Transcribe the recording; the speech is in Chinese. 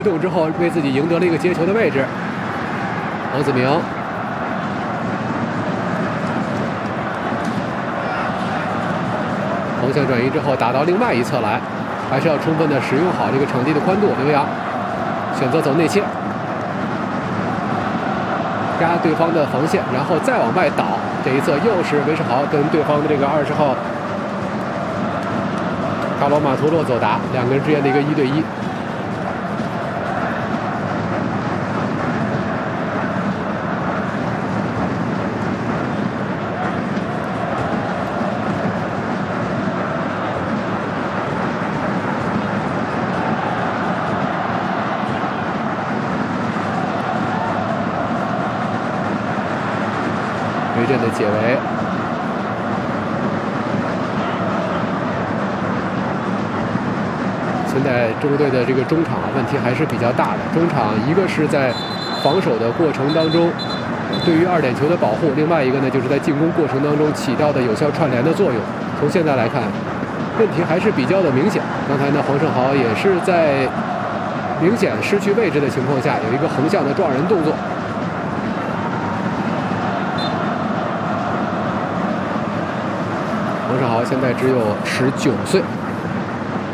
动之后，为自己赢得了一个接球的位置。王子明，方向转移之后打到另外一侧来，还是要充分的使用好这个场地的宽度。刘洋选择走内切，压对方的防线，然后再往外倒。这一侧又是韦世豪跟对方的这个20号卡罗马图洛走达，两个人之间的一个1对1。对阵的解围，现在中国队的这个中场问题还是比较大的。中场一个是在防守的过程当中对于2点球的保护，另外一个呢就是在进攻过程当中起到的有效串联的作用。从现在来看，问题还是比较的明显。刚才呢，黄胜豪也是在明显失去位置的情况下，有一个横向的撞人动作。黄胜豪现在只有19岁。